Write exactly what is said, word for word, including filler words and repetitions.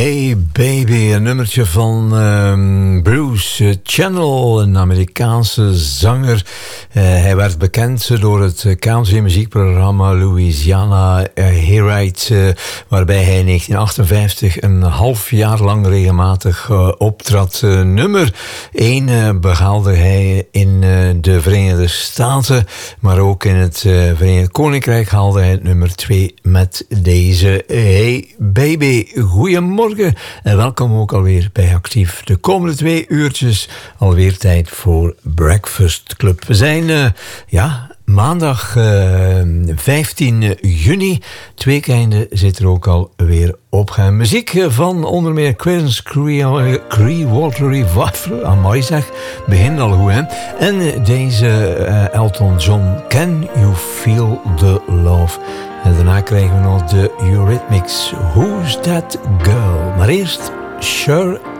Hey Baby, een nummertje van um, Bruce Channel, een Amerikaanse zanger. Uh, hij werd bekend door het country muziekprogramma Louisiana uh, Herite, uh, waarbij hij in negentien achtenvijftig een half jaar lang regelmatig uh, optrad. Uh, nummer één uh, behaalde hij in uh, de Verenigde Staten, maar ook in het uh, Verenigd Koninkrijk haalde hij het nummer twee met deze Hey Baby. Goeiemorgen. Morgen en welkom ook alweer bij Actief. De komende twee uurtjes alweer tijd voor Breakfast Club. We zijn uh, ja, maandag uh, vijftien juni. Het weekende zit er ook alweer op. Muziek van onder meer Creedence Clearwater Revival. Amai zeg, begint al goed hè. En deze uh, Elton John, Can You Feel the Love? En daarna krijgen we nog de Eurythmics, Who's That Girl? Maar eerst Sure